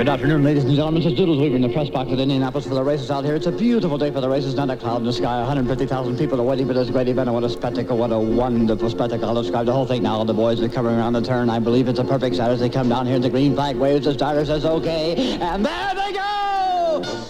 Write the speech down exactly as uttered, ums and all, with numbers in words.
Good afternoon, ladies and gentlemen. It's Doodles Weaver in the press box at Indianapolis for the races out here. It's a beautiful day for the races, not a cloud in the sky. one hundred fifty thousand people are waiting for this great event. And what a spectacle, what a wonderful spectacle. I'll describe the whole thing now. The boys are coming around the turn. I believe it's a perfect shot as they come down here. The green flag waves, the starter says okay. And there they go!